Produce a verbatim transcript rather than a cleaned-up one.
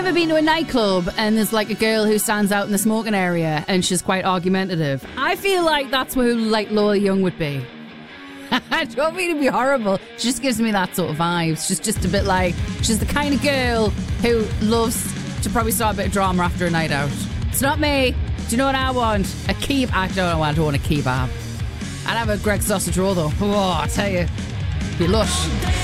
ever been to a nightclub and there's like a girl who stands out in the smoking area and she's quite argumentative? I feel like that's who like Lola Young would be. I don't mean to be horrible. She just gives me that sort of vibe. She's just a bit like, she's the kind of girl who loves to probably start a bit of drama after a night out. It's not me. Do you know what I want? A kebab. I don't know. I don't want a kebab. I'd have a Greg sausage roll though. Oh, I tell you, be lush.